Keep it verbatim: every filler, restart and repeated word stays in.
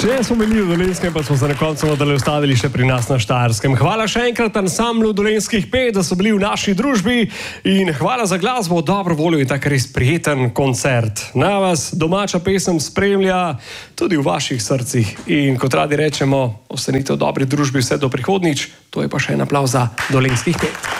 Če smo bili v Dolenjskem, pa smo se na koncu nadalje ustavili še pri nas na Štajerskem. Hvala še enkrat ansamblu Dolenjskih pet, da so bili v naši družbi in hvala za glasbo, dobro voljo in tak res prijeten koncert. Na vas domača pesem spremlja tudi v vaših srcih in kot radi rečemo, ostanite v dobri družbi vse do prihodnič, to je pa še en aplavz za Dolenjskih pet.